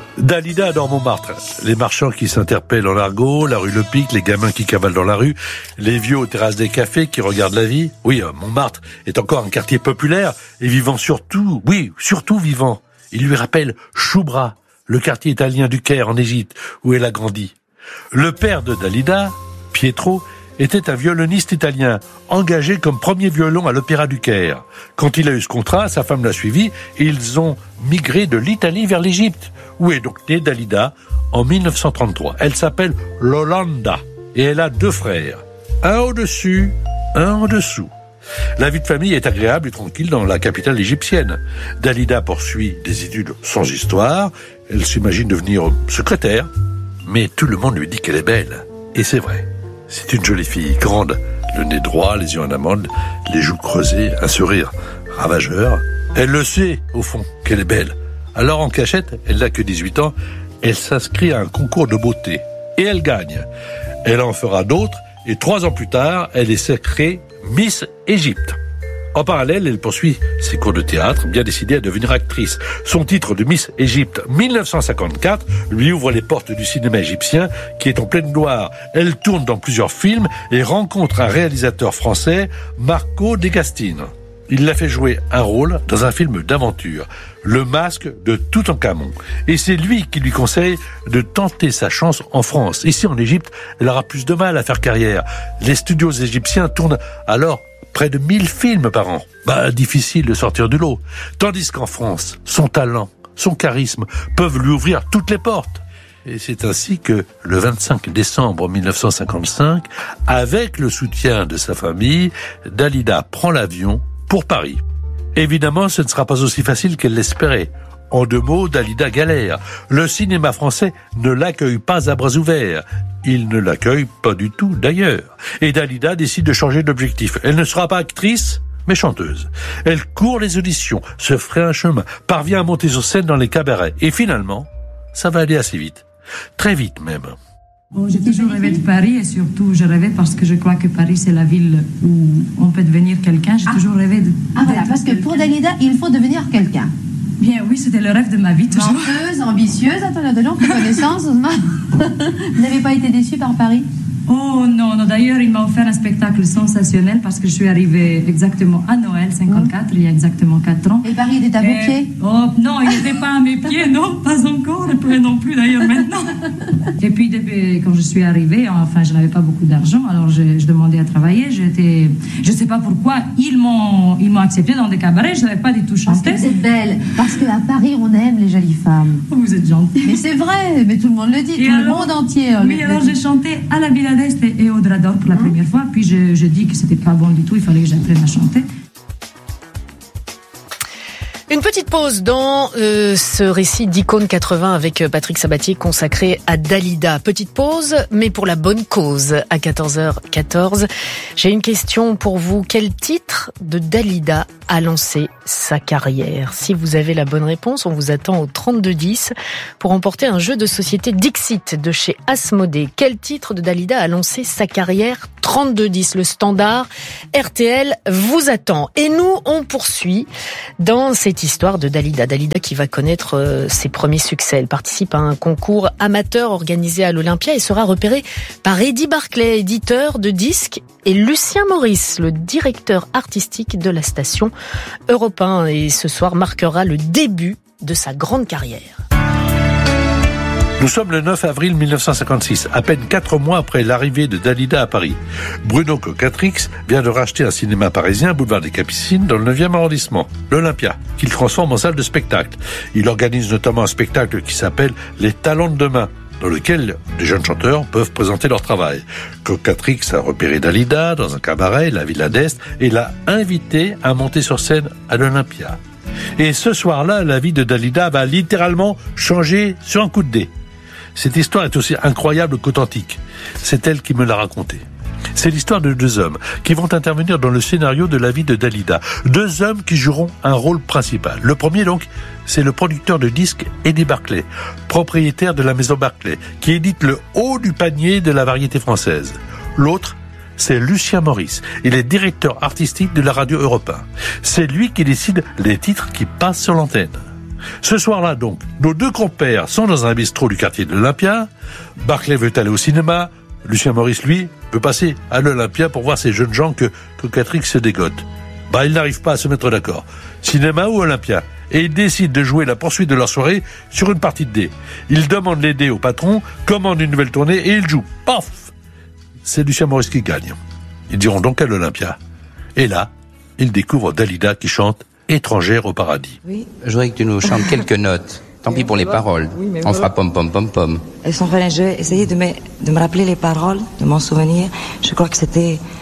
Dalida dans Montmartre. Les marchands qui s'interpellent en argot, la rue Le Pic, les gamins qui cavalent dans la rue, les vieux aux terrasses des cafés qui regardent la vie. Oui, Montmartre est encore un quartier populaire et vivant surtout vivant. Il lui rappelle Choubra, le quartier italien du Caire en Égypte, où elle a grandi. Le père de Dalida, Pietro, était un violoniste italien, engagé comme premier violon à l'Opéra du Caire. Quand il a eu ce contrat, sa femme l'a suivi et ils ont migré de l'Italie vers l'Égypte, où est donc née Dalida en 1933. Elle s'appelle Lolanda et elle a 2 frères, un au-dessus, un en dessous. La vie de famille est agréable et tranquille dans la capitale égyptienne. Dalida poursuit des études sans histoire, elle s'imagine devenir secrétaire, mais tout le monde lui dit qu'elle est belle. Et c'est vrai. C'est une jolie fille, grande, le nez droit, les yeux en amande, les joues creusées, un sourire ravageur. Elle le sait, au fond, qu'elle est belle. Alors en cachette, elle n'a que 18 ans, elle s'inscrit à un concours de beauté. Et elle gagne. Elle en fera d'autres, et 3 ans plus tard, elle est sacrée Miss Égypte. En parallèle, elle poursuit ses cours de théâtre, bien décidée à devenir actrice. Son titre de Miss Égypte 1954 lui ouvre les portes du cinéma égyptien qui est en pleine gloire. Elle tourne dans plusieurs films et rencontre un réalisateur français, Marco Degastine. Il l'a fait jouer un rôle dans un film d'aventure, Le Masque de Toutankhamon. Et c'est lui qui lui conseille de tenter sa chance en France. Ici, en Égypte, elle aura plus de mal à faire carrière. Les studios égyptiens tournent alors près de 1000 films par an. Difficile de sortir du lot. Tandis qu'en France, son talent, son charisme peuvent lui ouvrir toutes les portes. Et c'est ainsi que, le 25 décembre 1955, avec le soutien de sa famille, Dalida prend l'avion pour Paris. Évidemment, ce ne sera pas aussi facile qu'elle l'espérait. En 2 mots, Dalida galère. Le cinéma français ne l'accueille pas à bras ouverts. Il ne l'accueille pas du tout d'ailleurs. Et Dalida décide de changer d'objectif. Elle ne sera pas actrice, mais chanteuse. Elle court les auditions, se fraye un chemin, parvient à monter sur scène dans les cabarets. Et finalement, ça va aller assez vite. Très vite même. J'ai toujours rêvé de Paris et surtout je rêvais parce que je crois que Paris c'est la ville où on peut devenir quelqu'un. J'ai toujours rêvé de... voilà, parce que pour Dalida, il faut devenir quelqu'un. Bien oui, c'était le rêve de ma vie toujours. Menteuse, ambitieuse, attends, de gens qui connaissance, vous n'avez pas été déçue par Paris? Oh non, d'ailleurs il m'a offert un spectacle sensationnel parce que je suis arrivée exactement à Noël 54, il y a exactement 4 ans. Et Paris était à vos pieds? Oh non, il n'était pas à mes pieds, non, pas encore, et plus non plus d'ailleurs maintenant. Et puis quand je suis arrivée, enfin je n'avais pas beaucoup d'argent, alors je demandais à travailler, je sais pas pourquoi, ils m'ont accepté dans des cabarets, je n'avais pas du tout chanté. Parce que vous êtes belle, parce qu'à Paris on aime les jolies femmes. Oh, vous êtes gentille. Mais c'est vrai, mais tout le monde le dit, le monde entier. Oui, alors j'ai chanté à la Villa d'Est et au Drador pour la première fois, puis je dis que c'était pas bon du tout, il fallait que j'apprenne à chanter. Une petite pause dans ce récit d'Icône 80 avec Patrick Sabatier consacré à Dalida. Petite pause, mais pour la bonne cause. À 14h14, j'ai une question pour vous. Quel titre de Dalida a lancé sa carrière? Si vous avez la bonne réponse, on vous attend au 3210 pour emporter un jeu de société Dixit de chez Asmodée. Quel titre de Dalida a lancé sa carrière? 3210, le standard RTL vous attend. Et nous, on poursuit dans cette histoire de Dalida. Dalida qui va connaître ses premiers succès. Elle participe à un concours amateur organisé à l'Olympia et sera repérée par Eddie Barclay, éditeur de disques, et Lucien Maurice, le directeur artistique de la station Europe 1. Et ce soir marquera le début de sa grande carrière. Nous sommes le 9 avril 1956, à peine 4 mois après l'arrivée de Dalida à Paris. Bruno Cocatrix vient de racheter un cinéma parisien, boulevard des Capucines, dans le 9e arrondissement, l'Olympia, qu'il transforme en salle de spectacle. Il organise notamment un spectacle qui s'appelle Les Talents de demain, dans lequel des jeunes chanteurs peuvent présenter leur travail. Cocatrix a repéré Dalida dans un cabaret, la Villa d'Est, et l'a invité à monter sur scène à l'Olympia. Et ce soir-là, la vie de Dalida va littéralement changer sur un coup de dé. Cette histoire est aussi incroyable qu'authentique. C'est elle qui me l'a racontée. C'est l'histoire de 2 hommes qui vont intervenir dans le scénario de la vie de Dalida. 2 hommes qui joueront un rôle principal. Le premier donc, c'est le producteur de disques Eddie Barclay, propriétaire de la maison Barclay, qui édite le haut du panier de la variété française. L'autre, c'est Lucien Maurice. Il est directeur artistique de la radio Europe 1. C'est lui qui décide les titres qui passent sur l'antenne. Ce soir-là, donc, nos deux compères sont dans un bistrot du quartier de l'Olympia. Barclay veut aller au cinéma. Lucien Maurice, lui, veut passer à l'Olympia pour voir ces jeunes gens que Catherine se dégote. Ils n'arrivent pas à se mettre d'accord. Cinéma ou Olympia? Et ils décident de jouer la poursuite de leur soirée sur une partie de dés. Ils demandent les dés au patron, commandent une nouvelle tournée et ils jouent. Paf! C'est Lucien Maurice qui gagne. Ils diront donc à l'Olympia. Et là, ils découvrent Dalida qui chante Étrangère au paradis. Oui. Je voudrais que tu nous chantes quelques notes. Tant pis pour les paroles. Oui, on fera pom pom pom pom. Elles sont vraies. Je vais essayer de me rappeler les paroles, de m'en souvenir. Je crois que c'était